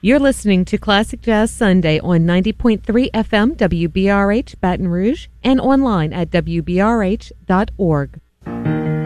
You're listening to Classic Jazz Sunday on 90.3 FM WBRH Baton Rouge and online at WBRH.org.